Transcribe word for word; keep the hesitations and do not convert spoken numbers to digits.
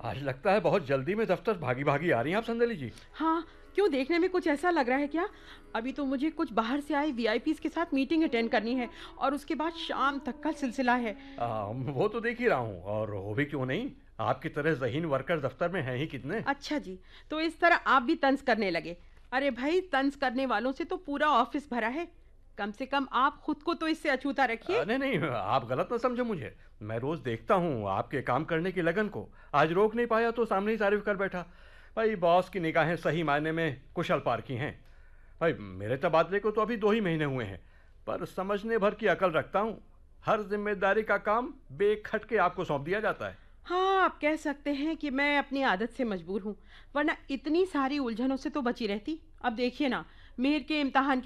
आज लगता है बहुत जल्दी में दफ्तर भागी भागी आ रही हैं आप संदली जी। हाँ, क्यों देखने में कुछ ऐसा लग रहा है क्या? अभी तो मुझे कुछ बाहर से आए वीआईपीज़ के साथ मीटिंग अटेंड करनी है और उसके बाद शाम तक का सिलसिला है। आ, वो तो देख ही रहा हूँ, और हो भी क्यों नहीं, आपकी तरह ज़हीन वर्कर दफ्तर में हैं ही कितने। अच्छा जी, तो इस तरह आप भी तंज करने लगे। अरे भाई, तंज करने वालों से तो पूरा ऑफिस भरा है। कम से कम आप खुद को तो इससे अछूता आ, रखिए। नहीं नहीं, आप गलत ना समझो मुझे। मैं रोज़ देखता हूँ आपके काम करने की लगन को। आज रोक नहीं पाया तो सामने ही तारीफ कर बैठा। भाई बॉस की निगाहें सही मायने में कुशल पार की हैं। भाई मेरे तबादले को तो अभी दो ही महीने हुए हैं, पर समझने भर की अकल रखता हूँ। हर जिम्मेदारी का काम बेखटके आपको सौंप दिया जाता है। हाँ, आप कह सकते हैं कि मैं अपनी आदत से मजबूर हूँ, वरना इतनी सारी उलझनों से तो बची रहती। अब देखिए ना, मेहर के इम्तिहान की